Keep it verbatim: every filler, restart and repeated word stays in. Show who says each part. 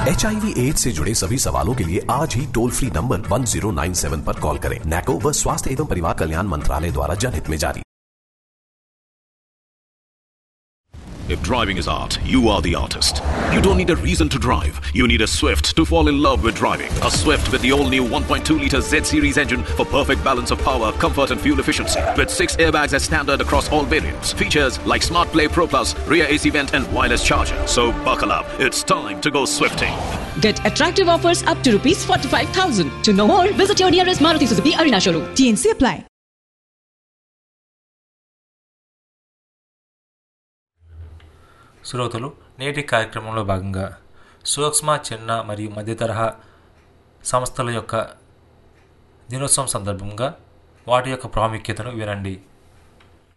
Speaker 1: H I V AIDS से जुड़े सभी सवालों के लिए आज ही toll free number one zero nine seven पर कॉल करें। नैको व स्वास्थ्य एवं परिवार कल्याण मंत्रालय द्वारा जनहित में जारी।
Speaker 2: If driving is art, you are the artist. You don't need a reason to drive. You need a Swift to fall in love with driving. A Swift with the all-new one point two litre Z-Series engine for perfect balance of power, comfort and fuel efficiency. With six airbags as standard across all variants. Features like Smart Play Pro Plus, rear A C vent and wireless charger. So buckle up. It's time to go Swifting.
Speaker 3: Get attractive offers up to rupees forty-five thousand. To know more, visit your nearest Maruti Suzuki Arena showroom. T N C apply.
Speaker 4: శ్రోతలు నేటి కార్యక్రమంలో భాగంగా సూక్ష్మ చిన్న మరియు మధ్య తరహా సంస్థల యొక్క దినోత్సవం సందర్భంగా వాటి యొక్క ప్రాముఖ్యతను వినండి.